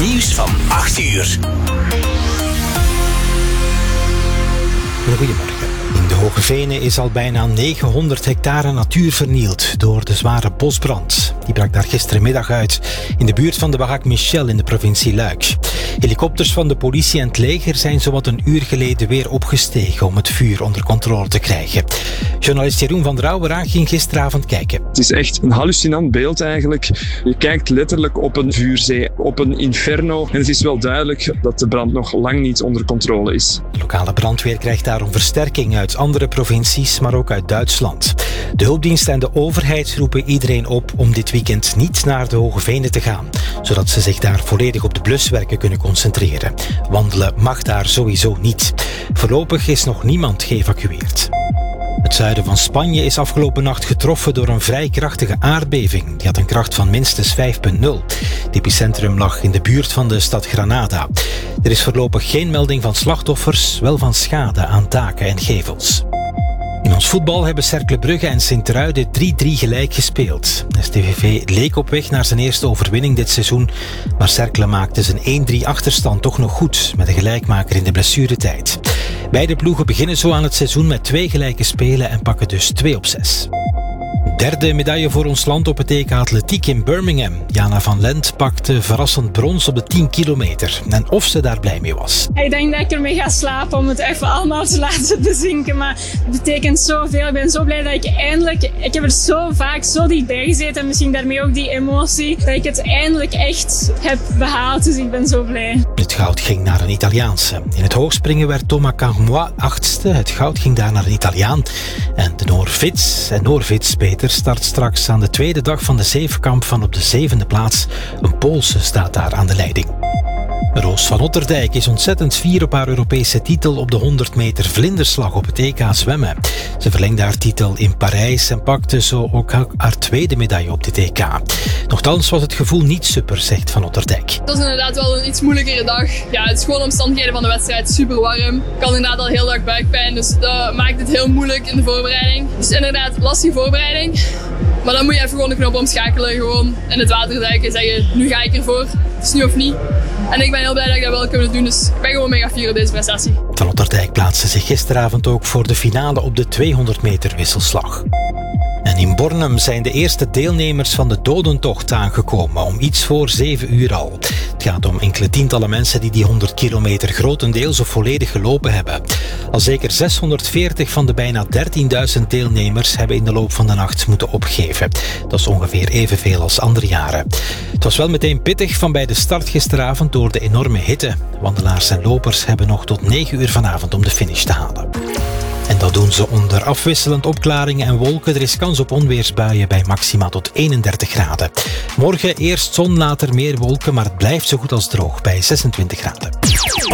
Nieuws van 8 uur. Goedemorgen. In de Hoge Venen is al bijna 900 hectare natuur vernield door de zware bosbrand. Die brak daar gistermiddag uit in de buurt van de Barak Michel in de provincie Luik. Helikopters van de politie en het leger zijn zowat een uur geleden weer opgestegen om het vuur onder controle te krijgen. Journalist Jeroen van Rouweraar ging gisteravond kijken. Het is echt een hallucinant beeld eigenlijk. Je kijkt letterlijk op een vuurzee, op een inferno. En het is wel duidelijk dat de brand nog lang niet onder controle is. De lokale brandweer krijgt daarom versterking uit andere provincies, maar ook uit Duitsland. De hulpdiensten en de overheid roepen iedereen op om dit weekend niet naar de Hoge Venen te gaan, zodat ze zich daar volledig op de bluswerken kunnen concentreren. Wandelen mag daar sowieso niet. Voorlopig is nog niemand geëvacueerd. Het zuiden van Spanje is afgelopen nacht getroffen door een vrij krachtige aardbeving. Die had een kracht van minstens 5,0. Het epicentrum lag in de buurt van de stad Granada. Er is voorlopig geen melding van slachtoffers, wel van schade aan daken en gevels. In ons voetbal hebben Cercle Brugge en Sint-Truiden 3-3 gelijk gespeeld. STVV leek op weg naar zijn eerste overwinning dit seizoen, maar Cercle maakte zijn 1-3 achterstand toch nog goed met een gelijkmaker in de blessuretijd. Beide ploegen beginnen zo aan het seizoen met 2 gelijke spelen en pakken dus 2 op 6. Derde medaille voor ons land op het EK Atletiek in Birmingham. Jana van Lent pakte verrassend brons op de 10 kilometer. En of ze daar blij mee was. Ik denk dat ik ermee ga slapen om het even allemaal te laten bezinken. Maar het betekent zoveel. Ik ben zo blij dat ik eindelijk... Ik heb er zo vaak zo dichtbij gezeten. En misschien daarmee ook die emotie. Dat ik het eindelijk echt heb behaald. Dus ik ben zo blij. Het goud ging naar een Italiaanse. In het hoogspringen werd Thomas Carmois 8e. Het goud ging daar naar een Italiaan. En de Noor Vits Peter start straks aan de tweede dag van de zevenkamp van op de 7e plaats. Een Poolse staat daar aan de leiding. Roos van Otterdijk is ontzettend fier op haar Europese titel op de 100 meter vlinderslag op het EK zwemmen. Ze verlengde haar titel in Parijs en pakte zo ook haar tweede medaille op dit EK. Nochtans was het gevoel niet super, zegt Van Otterdijk. Het was inderdaad wel een iets moeilijkere dag. Ja, het is gewoon omstandigheden van de wedstrijd, super warm. Ik had inderdaad al heel dag buikpijn, dus dat maakt het heel moeilijk in de voorbereiding. Het is inderdaad lastige voorbereiding. Maar dan moet je even gewoon de knop omschakelen, gewoon in het water duiken en zeggen, nu ga ik ervoor. Het is nu of niet. En ik ben heel blij dat ik dat wel kan doen, dus ik ben gewoon mega fier op deze prestatie. Van Otterdijk plaatste zich gisteravond ook voor de finale op de 200 meter wisselslag. En in Bornem zijn de eerste deelnemers van de dodentocht aangekomen, om iets voor 7 uur al. Het gaat om enkele tientallen mensen die 100 kilometer grotendeels of volledig gelopen hebben. Al zeker 640 van de bijna 13.000 deelnemers hebben in de loop van de nacht moeten opgeven. Dat is ongeveer evenveel als andere jaren. Het was wel meteen pittig van bij de start gisteravond door de enorme hitte. Wandelaars en lopers hebben nog tot 9 uur vanavond om de finish te halen. En dat doen ze onder afwisselend opklaringen en wolken. Er is kans op onweersbuien bij maxima tot 31 graden. Morgen eerst zon, later meer wolken, maar het blijft zo goed als droog bij 26 graden.